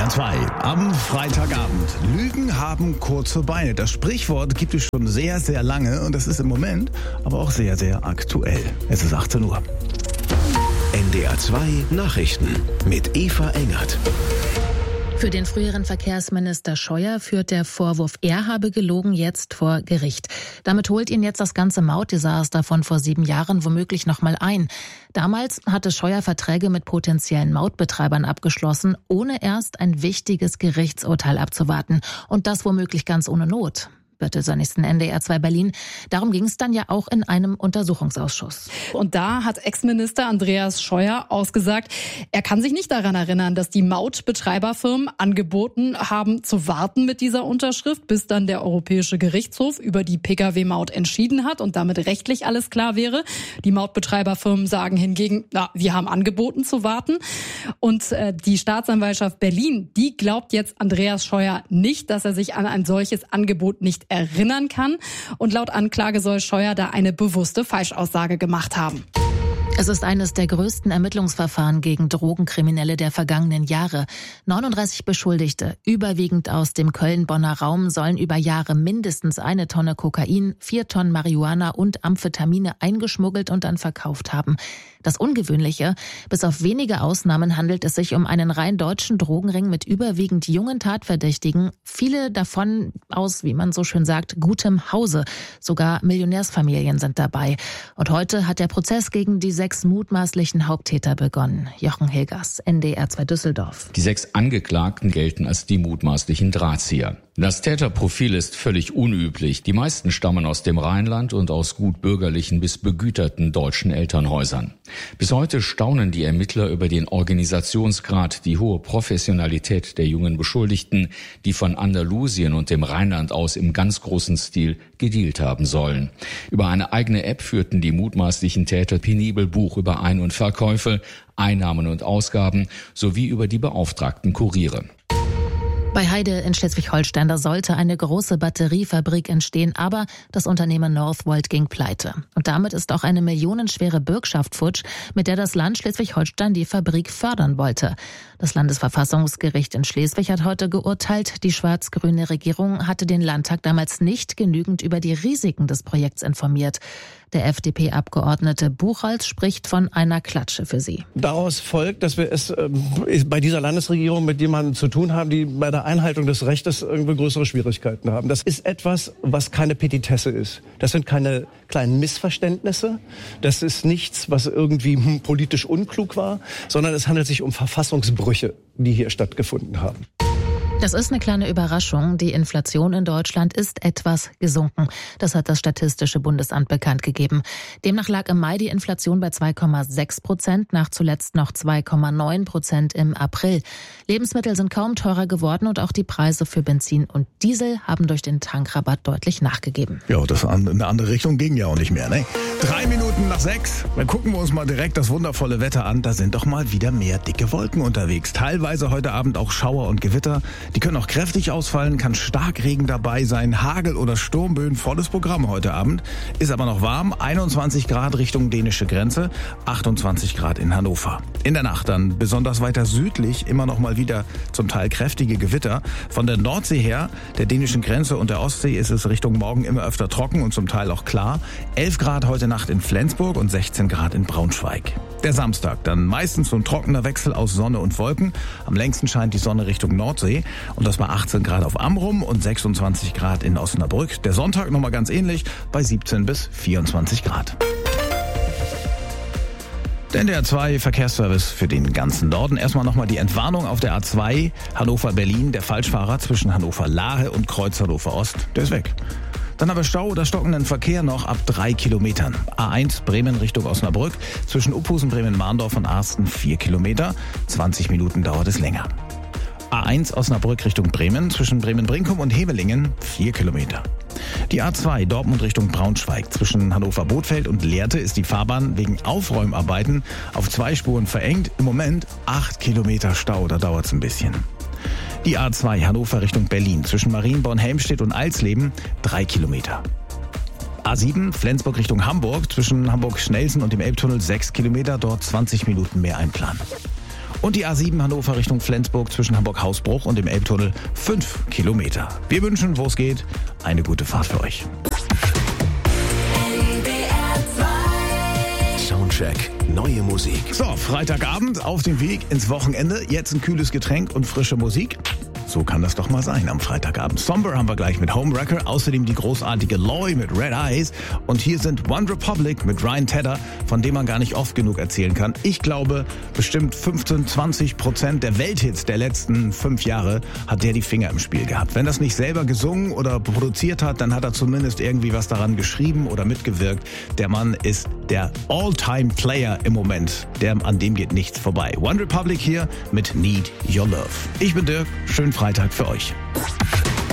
NDR2 am Freitagabend. Lügen haben kurze Beine. Das Sprichwort gibt es schon sehr, sehr lange und das ist im Moment aber auch sehr, sehr aktuell. Es ist 18 Uhr. NDR2 Nachrichten mit Eva Engert. Für den früheren Verkehrsminister Scheuer führt der Vorwurf, er habe gelogen, jetzt vor Gericht. Damit holt ihn jetzt das ganze Mautdesaster von vor 7 Jahren womöglich nochmal ein. Damals hatte Scheuer Verträge mit potenziellen Mautbetreibern abgeschlossen, ohne erst ein wichtiges Gerichtsurteil abzuwarten. Und das womöglich ganz ohne Not. Nächsten NDR2 Berlin. Darum ging es dann ja auch in einem Untersuchungsausschuss. Und da hat Ex-Minister Andreas Scheuer ausgesagt, er kann sich nicht daran erinnern, dass die Mautbetreiberfirmen angeboten haben, zu warten mit dieser Unterschrift, bis dann der Europäische Gerichtshof über die Pkw-Maut entschieden hat und damit rechtlich alles klar wäre. Die Mautbetreiberfirmen sagen hingegen, wir haben angeboten zu warten. Und die Staatsanwaltschaft Berlin, die glaubt jetzt Andreas Scheuer nicht, dass er sich an ein solches Angebot nicht erinnern kann. Und laut Anklage soll Scheuer da eine bewusste Falschaussage gemacht haben. Es ist eines der größten Ermittlungsverfahren gegen Drogenkriminelle der vergangenen Jahre. 39 Beschuldigte, überwiegend aus dem Köln-Bonner Raum, sollen über Jahre mindestens 1 Tonne Kokain, 4 Tonnen Marihuana und Amphetamine eingeschmuggelt und dann verkauft haben. Das Ungewöhnliche, bis auf wenige Ausnahmen handelt es sich um einen rein deutschen Drogenring mit überwiegend jungen Tatverdächtigen, viele davon aus, wie man so schön sagt, gutem Hause. Sogar Millionärsfamilien sind dabei. Und heute hat der Prozess gegen die 6 mutmaßlichen Haupttäter begonnen. Jochen Hilgers, NDR2 Düsseldorf. Die 6 Angeklagten gelten als die mutmaßlichen Drahtzieher. Das Täterprofil ist völlig unüblich. Die meisten stammen aus dem Rheinland und aus gut bürgerlichen bis begüterten deutschen Elternhäusern. Bis heute staunen die Ermittler über den Organisationsgrad, die hohe Professionalität der jungen Beschuldigten, die von Andalusien und dem Rheinland aus im ganz großen Stil gedealt haben sollen. Über eine eigene App führten die mutmaßlichen Täter penibel Buch über Ein- und Verkäufe, Einnahmen und Ausgaben sowie über die beauftragten Kuriere. Bei Heide in Schleswig-Holstein, da sollte eine große Batteriefabrik entstehen, aber das Unternehmen Northvolt ging pleite. Und damit ist auch eine millionenschwere Bürgschaft futsch, mit der das Land Schleswig-Holstein die Fabrik fördern wollte. Das Landesverfassungsgericht in Schleswig hat heute geurteilt, die schwarz-grüne Regierung hatte den Landtag damals nicht genügend über die Risiken des Projekts informiert. Der FDP-Abgeordnete Buchholz spricht von einer Klatsche für sie. Daraus folgt, dass wir es bei dieser Landesregierung mit jemandem zu tun haben, die bei der Einhaltung des Rechtes irgendwie größere Schwierigkeiten haben. Das ist etwas, was keine Petitesse ist. Das sind keine kleinen Missverständnisse. Das ist nichts, was irgendwie politisch unklug war, sondern es handelt sich um Verfassungsbrüche, die hier stattgefunden haben. Das ist eine kleine Überraschung. Die Inflation in Deutschland ist etwas gesunken. Das hat das Statistische Bundesamt bekannt gegeben. Demnach lag im Mai die Inflation bei 2,6%, nach zuletzt noch 2,9% im April. Lebensmittel sind kaum teurer geworden und auch die Preise für Benzin und Diesel haben durch den Tankrabatt deutlich nachgegeben. Ja, das in eine andere Richtung ging ja auch nicht mehr, ne? 3 Minuten nach 6. Dann gucken wir uns mal direkt das wundervolle Wetter an. Da sind doch mal wieder mehr dicke Wolken unterwegs. Teilweise heute Abend auch Schauer und Gewitter. Die können auch kräftig ausfallen, kann Starkregen dabei sein, Hagel oder Sturmböen, volles Programm heute Abend. Ist aber noch warm, 21 Grad Richtung dänische Grenze, 28 Grad in Hannover. In der Nacht dann besonders weiter südlich immer noch mal wieder zum Teil kräftige Gewitter. Von der Nordsee her, der dänischen Grenze und der Ostsee ist es Richtung Morgen immer öfter trocken und zum Teil auch klar. 11 Grad heute Nacht in Flensburg und 16 Grad in Braunschweig. Der Samstag dann meistens so ein trockener Wechsel aus Sonne und Wolken. Am längsten scheint die Sonne Richtung Nordsee. Und das bei 18 Grad auf Amrum und 26 Grad in Osnabrück. Der Sonntag nochmal ganz ähnlich bei 17 bis 24 Grad. Der NDR2 Verkehrsservice für den ganzen Norden. Erstmal nochmal die Entwarnung auf der A2 Hannover-Berlin. Der Falschfahrer zwischen Hannover-Lahe und Kreuz Hannover-Ost, der ist weg. Dann aber Stau oder stockenden Verkehr noch ab 3 Kilometern. A1 Bremen Richtung Osnabrück. Zwischen Uphusen, Bremen-Mahndorf und Arsten 4 Kilometer. 20 Minuten dauert es länger. A1 Osnabrück Richtung Bremen, zwischen Bremen-Brinkum und Hevelingen 4 Kilometer. Die A2 Dortmund Richtung Braunschweig, zwischen Hannover-Bothfeld und Lehrte ist die Fahrbahn wegen Aufräumarbeiten auf 2 Spuren verengt. Im Moment 8 Kilometer Stau, da dauert es ein bisschen. Die A2 Hannover Richtung Berlin, zwischen Marienborn-Helmstedt und Alsleben 3 Kilometer. A7 Flensburg Richtung Hamburg, zwischen Hamburg-Schnelsen und dem Elbtunnel 6 Kilometer, dort 20 Minuten mehr einplanen. Und die A7 Hannover Richtung Flensburg zwischen Hamburg-Hausbruch und dem Elbtunnel 5 Kilometer. Wir wünschen, wo es geht, eine gute Fahrt für euch. Soundcheck, neue Musik. So, Freitagabend auf dem Weg ins Wochenende. Jetzt ein kühles Getränk und frische Musik. So kann das doch mal sein am Freitagabend. Somber haben wir gleich mit Homewrecker, außerdem die großartige Loy mit Red Eyes. Und hier sind One Republic mit Ryan Tedder, von dem man gar nicht oft genug erzählen kann. Ich glaube, bestimmt 15-20% der Welthits der letzten 5 Jahre hat der die Finger im Spiel gehabt. Wenn das nicht selber gesungen oder produziert hat, dann hat er zumindest irgendwie was daran geschrieben oder mitgewirkt. Der Mann ist der All-Time-Player im Moment. An dem geht nichts vorbei. One Republic hier mit Need Your Love. Ich bin Dirk, schönen Freitag für euch.